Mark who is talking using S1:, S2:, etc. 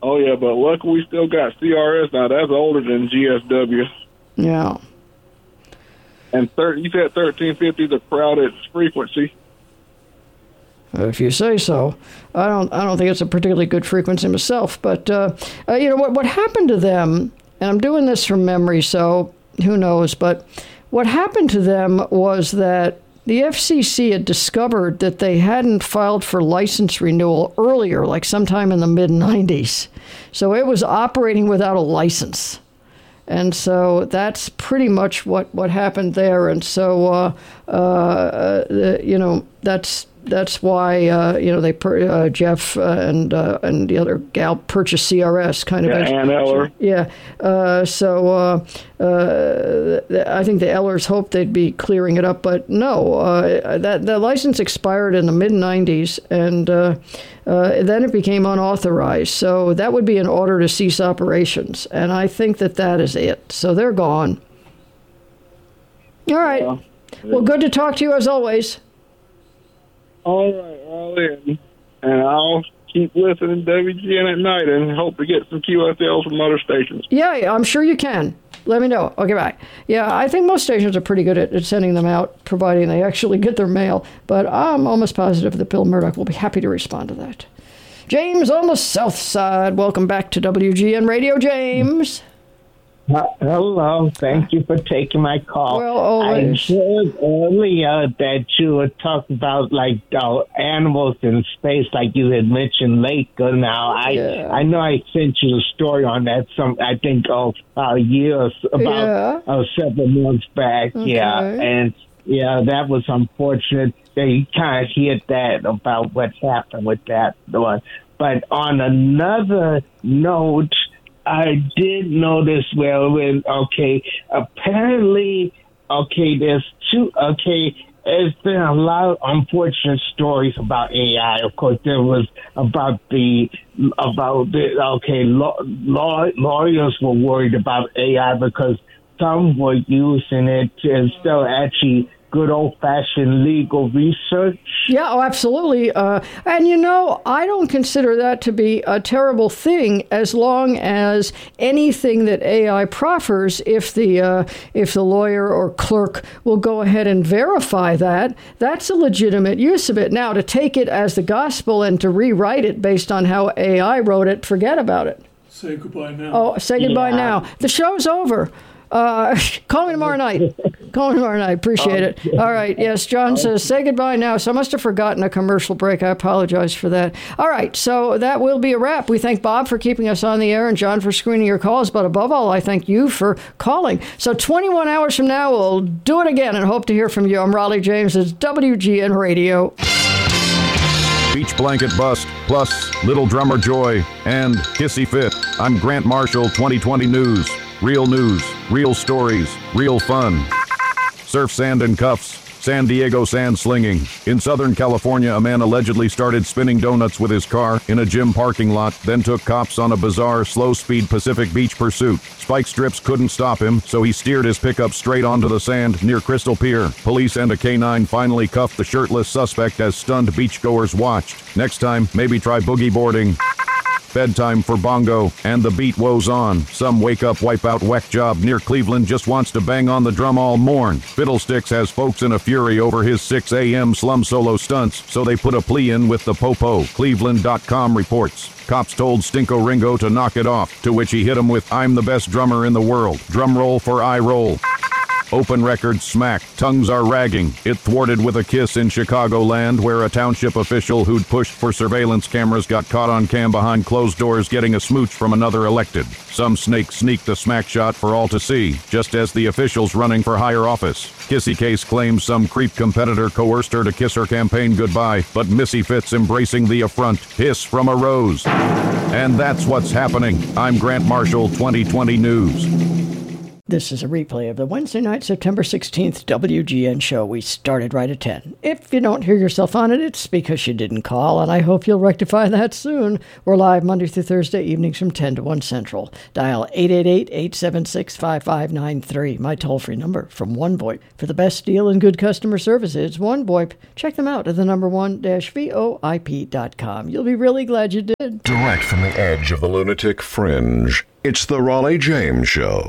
S1: Oh, yeah, but luckily we still got CRS now. That's older than GSW.
S2: Yeah.
S1: And you said 1350 the crowded frequency.
S2: If you say so. I don't think it's a particularly good frequency myself. But, what happened to them, and I'm doing this from memory, so who knows, but what happened to them was that the FCC had discovered that they hadn't filed for license renewal earlier, like sometime in the mid-90s. So it was operating without a license. And so that's pretty much what happened there. And so, that's why they Jeff and the other gal purchased CRS kind of.
S1: Yeah, Ann Eller.
S2: Yeah. I think the Ellers hoped they'd be clearing it up, but no. The license expired in the mid '90s, and then it became unauthorized. So that would be an order to cease operations, and I think that is it. So they're gone. All right. Yeah. Well, good to talk to you as always.
S1: All right, Raleigh, and I'll keep listening to WGN at night and hope to get some QSLs from other stations.
S2: Yeah, I'm sure you can. Let me know. Okay, bye. Yeah, I think most stations are pretty good at sending them out, providing they actually get their mail. But I'm almost positive that Bill Murdoch will be happy to respond to that. James on the South Side. Welcome back to WGN Radio, James.
S3: Hello. Thank you for taking my call.
S2: Well, always.
S3: I heard earlier that you were talking about animals in space, like you had mentioned Laker. Now, I know I sent you a story on that. Several months back.
S2: Okay.
S3: Yeah, and that was unfortunate. They kind of hit that about what happened with that one. But on another note, I did notice, apparently, there's there's been a lot of unfortunate stories about AI. Of course, there was lawyers were worried about AI because some were using it instead of actually good old-fashioned legal research.
S2: Yeah, absolutely. And I don't consider that to be a terrible thing as long as anything that AI proffers, if the lawyer or clerk will go ahead and verify that, that's a legitimate use of it. Now, to take it as the gospel and to rewrite it based on how AI wrote it, forget about it.
S4: Say goodbye now.
S2: Oh, say goodbye now. The show's over. Call me tomorrow night. Appreciate it. All right. Yes, John says, say goodbye now. So I must have forgotten a commercial break. I apologize for that. All right. So that will be a wrap. We thank Bob for keeping us on the air and John for screening your calls. But above all, I thank you for calling. So 21 hours from now, we'll do it again and hope to hear from you. I'm Raleigh James. It's WGN Radio.
S5: Beach Blanket Bust, plus Little Drummer Joy, and Hissy Fit. I'm Grant Marshall, 2020 News. Real news, real stories, real fun. Surf, sand, and cuffs. San Diego sand slinging. In Southern California, a man allegedly started spinning donuts with his car in a gym parking lot, then took cops on a bizarre, slow-speed Pacific Beach pursuit. Spike strips couldn't stop him, so he steered his pickup straight onto the sand near Crystal Pier. Police and a K-9 finally cuffed the shirtless suspect as stunned beachgoers watched. Next time, maybe try boogie boarding. Bedtime for Bongo, and the beat woes on. Some wake-up, wipe-out weck job near Cleveland just wants to bang on the drum all morn. Fiddlesticks has folks in a fury over his 6 a.m. slum solo stunts, so they put a plea in with the Popo. Cleveland.com reports. Cops told Stinko Ringo to knock it off, to which he hit him with, I'm the best drummer in the world. Drum roll for I roll. Open record smack. Tongues are ragging. It thwarted with a kiss in Chicagoland, where a township official who'd pushed for surveillance cameras got caught on cam behind closed doors getting a smooch from another elected. Some snake sneaked the smack shot for all to see, just as the official's running for higher office. Kissy Case claims some creep competitor coerced her to kiss her campaign goodbye, but Missy Fitz embracing the affront. Hiss from a rose. And that's what's happening. I'm Grant Marshall, 2020 News.
S2: This is a replay of the Wednesday night, September 16th WGN show. We started right at 10. If you don't hear yourself on it, it's because you didn't call, and I hope you'll rectify that soon. We're live Monday through Thursday evenings from 10 to 1 Central. Dial 888-876-5593, my toll-free number from OneVoIP. For the best deal and good customer service, it's OneVoIP. Check them out at the number one-voip.com. You'll be really glad you did.
S4: Direct from the edge of the lunatic fringe, it's the Raleigh James Show.